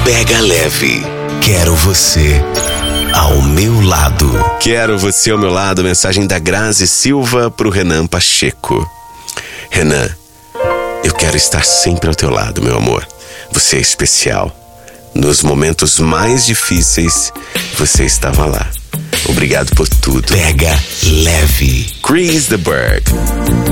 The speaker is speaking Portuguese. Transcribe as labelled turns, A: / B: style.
A: Pega leve. Quero você ao meu lado.
B: Quero você ao meu lado. Mensagem da Grazi Silva pro Renan Pacheco. Renan, eu quero estar sempre ao teu lado, meu amor. Você é especial. Nos momentos mais difíceis, você estava lá. Obrigado por tudo.
A: Pega leve.
B: Chris de Burgh.